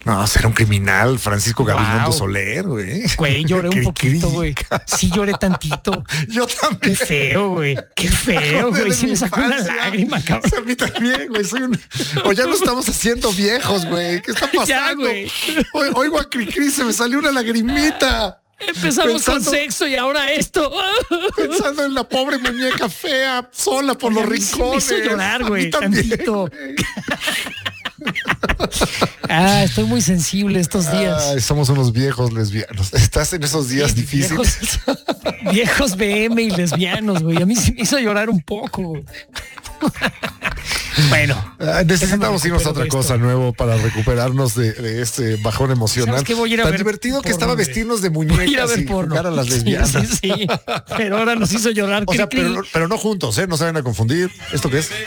No, será un criminal, Francisco Gabilondo Soler, güey. Güey, lloré un poquito, güey. Sí lloré tantito. Yo también. Qué feo, güey. Qué feo, güey. Sí me sacó una lágrima, cabrón. A mí también, güey. O ya nos estamos haciendo viejos, güey. ¿Qué está pasando? Ya, güey. Oigo a Cricri, se me salió una lagrimita. Empezamos con sexo y ahora esto. Pensando en la pobre muñeca fea, sola por los rincones. Sí me hizo llorar, güey, tantito. Güey. Estoy muy sensible estos días. Ay, somos unos viejos lesbianos. Estás en esos días difíciles. Viejos BM y lesbianos, güey. A mí sí me hizo llorar un poco, güey. Bueno, necesitamos irnos a otra cosa nuevo para recuperarnos de este bajón emocional. ¿Sabes qué? Voy a ir a Tan ver divertido porno, que estaba vestirnos de muñecas y jugar a las lesbianas. Sí. Pero ahora nos hizo llorar. O sea, pero no juntos, ¿eh? No se vayan a confundir. ¿Esto qué es?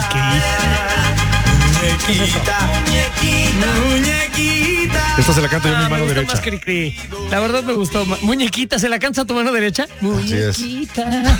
Muñequita. Esta se la canto yo a mi mano derecha. La verdad me gustó. Muñequita, ¿se la canta a tu mano derecha? Muñequita.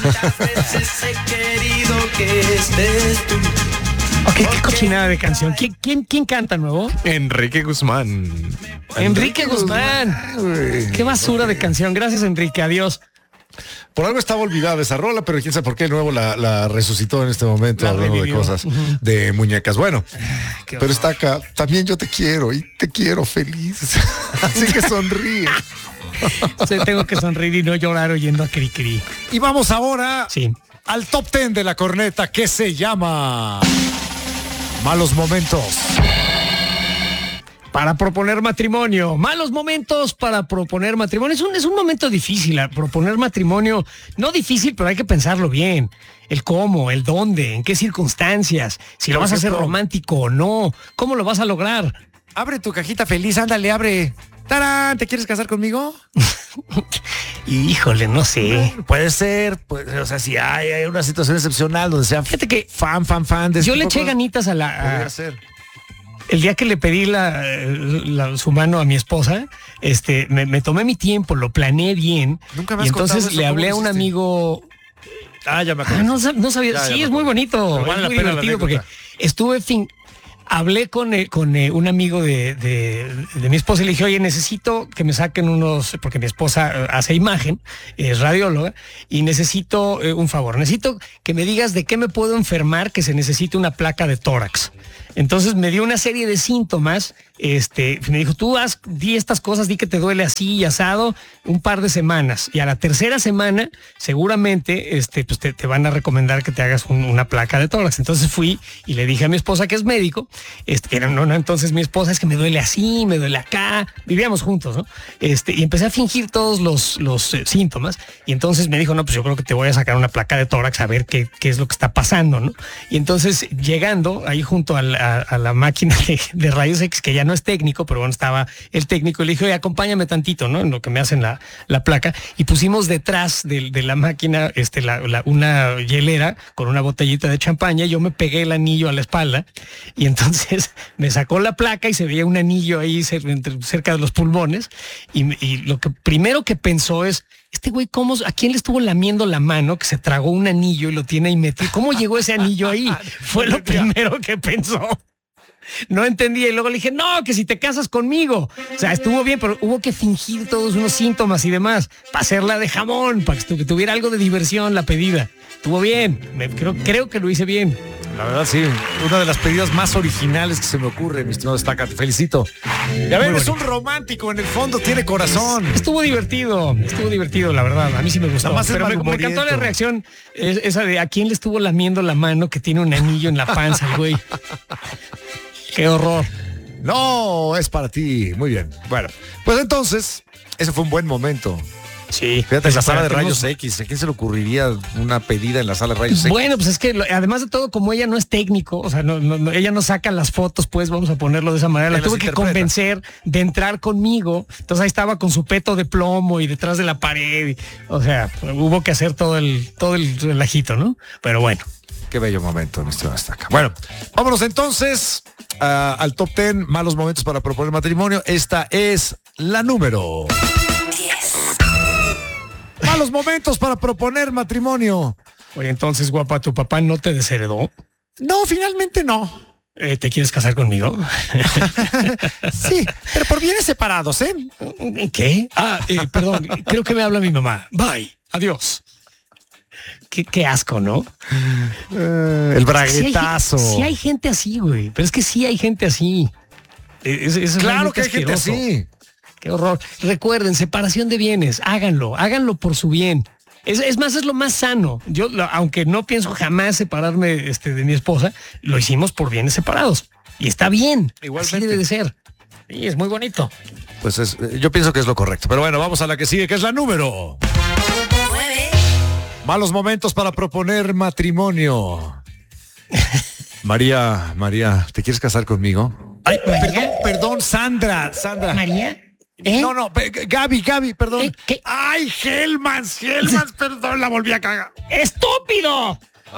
Ok, qué cochinada de canción. ¿Quién canta nuevo? Enrique Guzmán. Enrique Guzmán. Qué basura de canción. Gracias, Enrique. Adiós. Por algo estaba olvidada esa rola, pero quién sabe por qué nuevo la resucitó en este momento, hablando de cosas de muñecas. Bueno, pero está acá. También yo te quiero y te quiero feliz. Así que sonríe. Sí, tengo que sonreír y no llorar oyendo a Cricri. Y vamos ahora al top 10 de la corneta, que se llama Malos Momentos para proponer matrimonio. Malos momentos para proponer matrimonio. Es un momento difícil, proponer matrimonio. No difícil, pero hay que pensarlo bien. El cómo, el dónde, en qué circunstancias, si lo vas a hacer romántico o no, cómo lo vas a lograr. Abre tu cajita feliz, ándale, abre. ¡Tarán! ¿Te quieres casar conmigo? Híjole, no sé. Puede ser, o sea, si hay una situación excepcional donde sea, fíjate que fan. Yo le eché ganitas a la... El día que le pedí su mano a mi esposa, me tomé mi tiempo, lo planeé bien. Nunca me has y entonces eso, le hablé a un amigo. Ya me acuerdo. No sabía. Sí, es muy bonito. Vale, es muy divertido porque hablé con un amigo de mi esposa y le dije, oye, necesito que me saquen porque mi esposa hace imagen, es radióloga, y necesito un favor. Necesito que me digas de qué me puedo enfermar que se necesite una placa de tórax. Entonces me dio una serie de síntomas, me dijo, di estas cosas, di que te duele así y asado un par de semanas. Y a la tercera semana, seguramente, pues te van a recomendar que te hagas una placa de tórax. Entonces fui y le dije a mi esposa, que es médico, entonces mi esposa, es que me duele así, me duele acá, vivíamos juntos, ¿no? Y empecé a fingir todos los síntomas. Y entonces me dijo, no, pues yo creo que te voy a sacar una placa de tórax a ver qué es lo que está pasando, ¿no? Y entonces, llegando ahí junto a la máquina de rayos X, que ya no es técnico, pero bueno, estaba el técnico, y le dije, oye, acompáñame tantito, ¿no? En lo que me hacen la placa, y pusimos detrás de la máquina una hielera con una botellita de champaña, y yo me pegué el anillo a la espalda, y entonces me sacó la placa y se veía un anillo ahí cerca de los pulmones, y lo que primero que pensó es, este güey, ¿a quién le estuvo lamiendo la mano que se tragó un anillo y lo tiene ahí metido? ¿Cómo llegó ese anillo ahí? Fue lo primero que pensó. No entendía, y luego le dije, no, que si te casas conmigo. O sea, estuvo bien, pero hubo que fingir todos unos síntomas y demás para hacerla de jamón, para que tuviera algo de diversión la pedida. Estuvo bien, creo que lo hice bien. La verdad, sí, una de las pedidas más originales que se me ocurre, mi estimado Estaca, te felicito. Ya ven, es un romántico, en el fondo tiene corazón. Estuvo divertido, la verdad, a mí sí me gustó. Pero me encantó la reacción esa de a quién le estuvo lamiendo la mano que tiene un anillo en la panza, el güey. Qué horror. No, es para ti. Muy bien. Bueno, pues entonces, ese fue un buen momento. Sí. Fíjate, en la sala de rayos X. ¿A quién se le ocurriría una pedida en la sala de rayos X? Bueno, pues es que además de todo, como ella no es técnico, o sea, ella no saca las fotos, pues vamos a ponerlo de esa manera. La tuve que convencer de entrar conmigo. Entonces ahí estaba con su peto de plomo y detrás de la pared. O sea, hubo que hacer todo el relajito, ¿no? Pero bueno. Qué bello momento, mi estimado Estaca. Bueno, vámonos entonces al top 10 malos momentos para proponer matrimonio. Esta es la número 10. Malos momentos para proponer matrimonio. Oye, entonces, guapa, ¿tu papá no te desheredó? No, finalmente no. ¿Te quieres casar conmigo? Sí, pero por bienes separados, ¿eh? ¿Qué? Perdón, creo que me habla mi mamá. Bye, adiós. Qué asco, ¿no? El braguetazo. Sí hay gente así, güey. Pero es que sí hay gente así. Claro que hay gente así. Qué horror. Recuerden, separación de bienes. Háganlo por su bien. Es más, es lo más sano. Yo, aunque no pienso jamás separarme de mi esposa, lo hicimos por bienes separados. Y está bien. Igualmente. Así debe de ser. Y es muy bonito. Pues yo pienso que es lo correcto. Pero bueno, vamos a la que sigue, que es la número 9. Malos momentos para proponer matrimonio. María, ¿te quieres casar conmigo? Ay, perdón, Sandra. ¿María? No, Gaby, perdón. ¿Qué? Ay, Helmans, perdón, la volví a cagar. ¡Estúpido!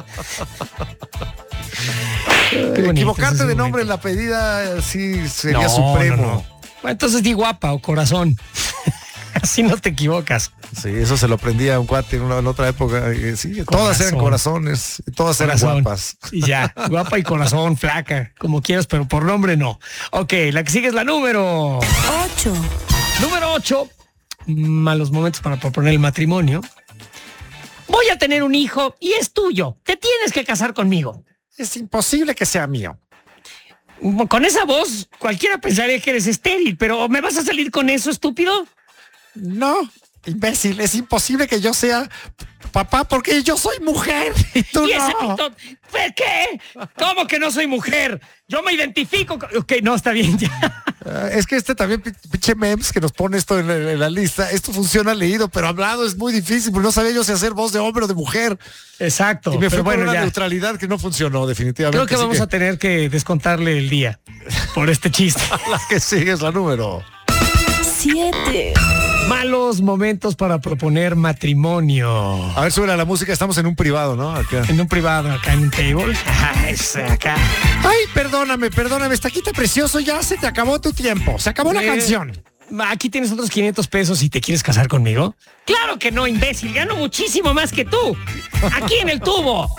Equivocarte de nombre en la pedida sí sería supremo. No. Bueno, entonces di guapa o corazón. Así no te equivocas. Sí, eso se lo aprendí a un cuate en otra época. Sí, todas eran corazones, todas eran guapas. Y ya, guapa y corazón, flaca, como quieras, pero por nombre no. Ok, la que sigue es la número 8. Número 8. Malos momentos para proponer el matrimonio. Voy a tener un hijo y es tuyo. Te tienes que casar conmigo. Es imposible que sea mío. Con esa voz, cualquiera pensaría que eres estéril, pero ¿me vas a salir con eso, estúpido? No, imbécil, es imposible que yo sea papá porque yo soy mujer y tú no. ¿Qué? ¿Cómo que no soy mujer? Yo me identifico. Ok, no, está bien ya. Es que también, pinche memes que nos pone esto en la lista, esto funciona leído, pero hablado es muy difícil, porque no sabía yo si hacer voz de hombre o de mujer. Exacto. Y me fue por una neutralidad que no funcionó, definitivamente. Creo que vamos a tener que descontarle el día por este chiste. La que sigue es la número 7. Malos momentos para proponer matrimonio. A ver, sube la música, estamos en un privado, ¿no? Acá. En un privado, acá en un table. Acá. Ay, perdóname, estaquita precioso, ya se te acabó tu tiempo, se acabó la canción. Aquí tienes otros 500 pesos y te quieres casar conmigo. Claro que no, imbécil, gano muchísimo más que tú. Aquí en el tubo.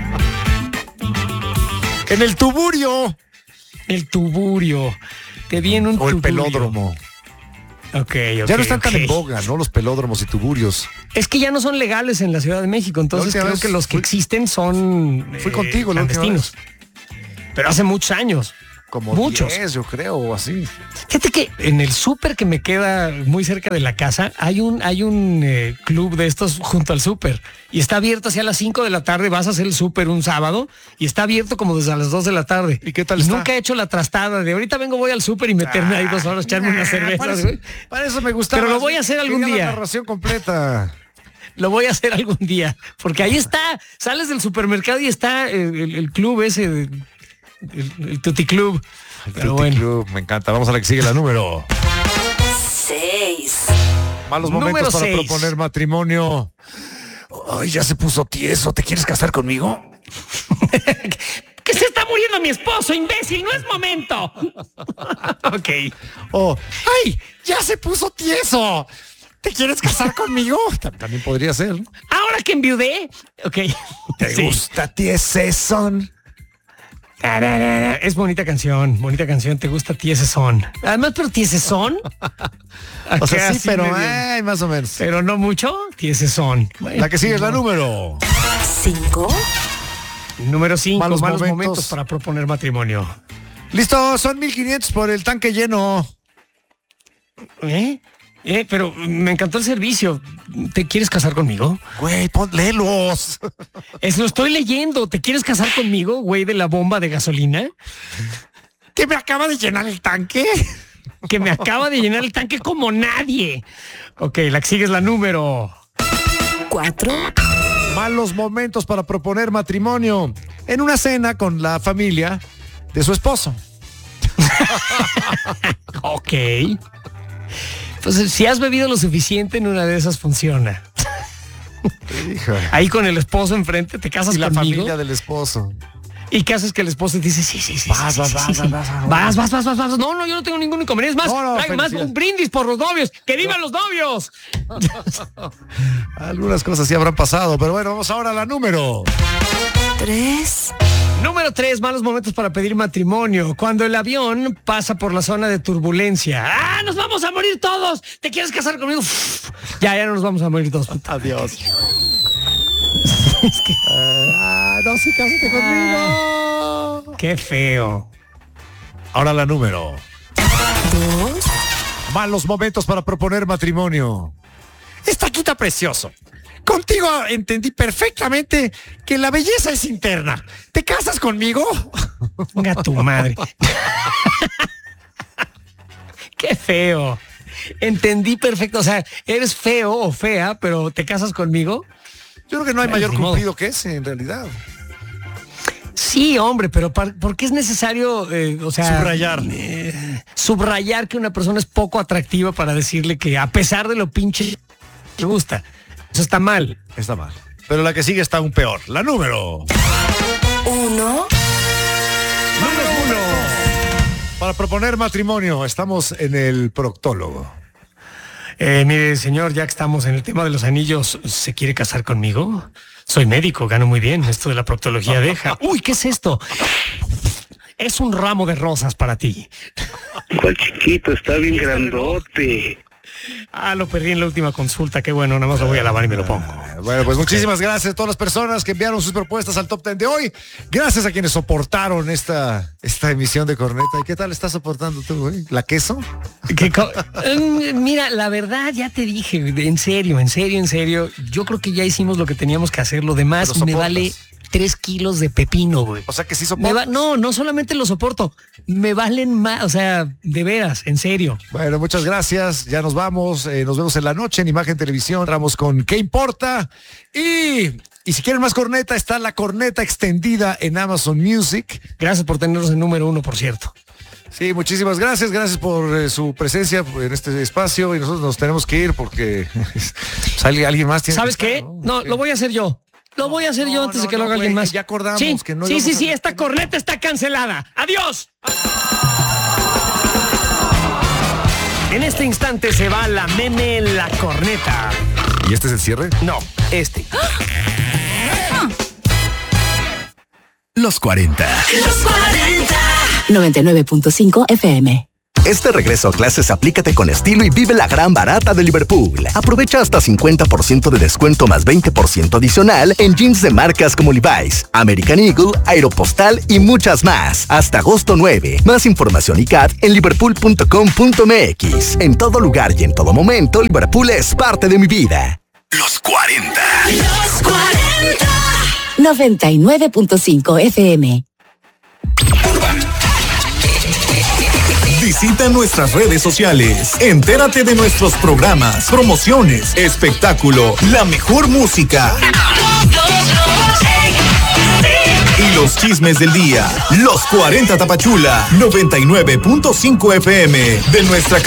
En el tuburio. El tuburio. Te viene un tuburio. O el pelódromo. Ok. Ya no están tan en boga, ¿no? Los pelódromos y tuburios. Es que ya no son legales en la Ciudad de México, entonces creo que los que existen son fui contigo clandestinos. Pero hace muchos años. Como muchos 10, yo creo, o así. Fíjate que en el súper que me queda muy cerca de la casa hay un club de estos junto al súper y está abierto hacia las 5 de la tarde. Vas a hacer el súper un sábado y está abierto como desde las 2 de la tarde. ¿Y qué tal está? Nunca he hecho la trastada de ahorita voy al súper y meterme ahí 2 horas, echarme unas cervezas. Para eso me gustaba. Pero lo voy a hacer algún día. La narración completa. Lo voy a hacer algún día, porque ahí está, sales del supermercado y está el club ese, el Tutti Club. Pero bueno. Club, me encanta. Vamos a la que sigue, la número 6. Malos momentos para proponer matrimonio. Ay, ya se puso tieso. ¿Te quieres casar conmigo? Que se está muriendo mi esposo, imbécil. No es momento. Ok. Ay, ya se puso tieso. ¿Te quieres casar conmigo? También podría ser. Ahora que enviudé. Ok. ¿Te gusta Tiesesón? Es bonita canción, ¿te gusta Tiesesón? Además, pero Tiesesón. O sea, sí, pero más o menos. Pero no mucho, Tiesesón. La que sigue es la número 5. Número 5, malos momentos para proponer matrimonio. Listo, son 1,500 por el tanque lleno. Pero me encantó el servicio. ¿Te quieres casar conmigo? Güey, léelos. Lo estoy leyendo. ¿Te quieres casar conmigo, güey, de la bomba de gasolina? ¿Que me acaba de llenar el tanque? Que me acaba de llenar el tanque como nadie. Ok, la que sigue es la número 4. Malos momentos para proponer matrimonio en una cena con la familia de su esposo. Ok. Pues si has bebido lo suficiente, en una de esas funciona. Ahí con el esposo enfrente, te casas y la conmigo. Familia del esposo. ¿Y qué haces que el esposo dice sí? Vas. No, yo no tengo ningún inconveniente. Es más, más un brindis por los novios. ¡Que vivan los novios! Algunas cosas sí habrán pasado, pero bueno, vamos ahora a la número 3. Número 3, malos momentos para pedir matrimonio. Cuando el avión pasa por la zona de turbulencia. ¡Ah, nos vamos a morir todos! ¿Te quieres casar conmigo? Uf, ya nos vamos a morir todos. Adiós. Es que... no, sí, cásate conmigo. Qué feo. Ahora la número. 2, Malos momentos para proponer matrimonio. Está quita precioso. Contigo entendí perfectamente que la belleza es interna. ¿Te casas conmigo? Venga tu madre. Qué feo. Entendí perfecto. O sea, eres feo o fea, pero ¿te casas conmigo? Yo creo que no hay mayor Ni modo. cumplido que ese, en realidad. Sí, hombre, pero ¿por qué es necesario, Subrayar. subrayar que una persona es poco atractiva para decirle que a pesar de lo pinche le gusta? Eso está mal. Está mal. Pero la que sigue está aún peor. La número 1, Número 1. Para proponer matrimonio, estamos en el proctólogo. Mire, señor, ya que estamos en el tema de los anillos, ¿se quiere casar conmigo? Soy médico, gano muy bien. Esto de la proctología deja. Uy, ¿qué es esto? Es un ramo de rosas para ti. ¿Cuál chiquito? Está bien grandote. Ah, lo perdí en la última consulta. Qué bueno, nada más lo voy a lavar y me lo pongo. Bueno, pues muchísimas gracias a todas las personas que enviaron sus propuestas al Top 10 de hoy. Gracias a quienes soportaron esta emisión de Corneta. ¿Y qué tal estás soportando tú, güey? ¿La queso? Mira, la verdad, ya te dije, en serio, yo creo que ya hicimos lo que teníamos que hacer. Lo demás Pero me soportas. vale 3 kilos de pepino, güey. O sea que sí soportas. No solamente lo soporto, me valen más, o sea, de veras, en serio. Bueno, muchas gracias. Ya nos vamos. Nos vemos en la noche en Imagen Televisión. Entramos con ¿Qué importa? Y si quieren más corneta, está la corneta extendida en Amazon Music. Gracias por tenernos en número 1, por cierto. Sí, muchísimas gracias. Gracias por su presencia en este espacio. Y nosotros nos tenemos que ir porque alguien más tiene ¿Sabes que qué? estar, No, lo voy a hacer yo. Lo voy a hacer yo antes de que lo haga alguien más. Ya acordamos Sí, que no sí, íbamos a- esta corneta está cancelada. ¡Adiós! En este instante se va la meme la corneta. ¿Y este es el cierre? No, este. Los 40. los 40. 99.5 FM. Este regreso a clases aplícate con estilo y vive la gran barata de Liverpool. Aprovecha hasta 50% de descuento más 20% adicional en jeans de marcas como Levi's, American Eagle, Aeropostal y muchas más. Hasta agosto 9. Más información y CAT en liverpool.com.mx. En todo lugar y en todo momento, Liverpool es parte de mi vida. Los 40. Los 40. 99.5 FM. Visita nuestras redes sociales. Entérate de nuestros programas, promociones, espectáculo, la mejor música y los chismes del día. Los 40 Tapachula, 99.5 FM de nuestra